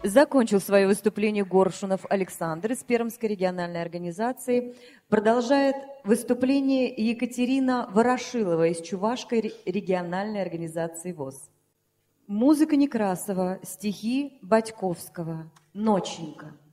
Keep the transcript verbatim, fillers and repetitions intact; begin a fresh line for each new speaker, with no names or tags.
Закончил свое выступление Горшунов Александр из Пермской региональной организации. Продолжает выступление Екатерина Ворошилова из Чувашской региональной организации ВОС. Музыка Некрасова, стихи Батьковского. «Ноченька».